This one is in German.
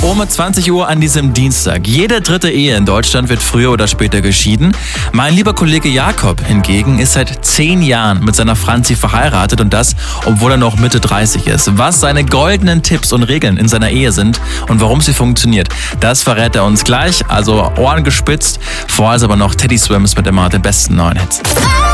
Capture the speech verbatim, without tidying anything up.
Um zwanzig Uhr an diesem Dienstag. Jede dritte Ehe in Deutschland wird früher oder später geschieden. Mein lieber Kollege Jakob hingegen ist seit zehn Jahren mit seiner Franzi verheiratet und das, obwohl er noch Mitte dreißig ist. Was seine goldenen Tipps und Regeln in seiner Ehe sind und warum sie funktioniert, das verrät er uns gleich. Also Ohren gespitzt. Vorher ist aber noch Teddy Swims mit immer den besten neuen Hits.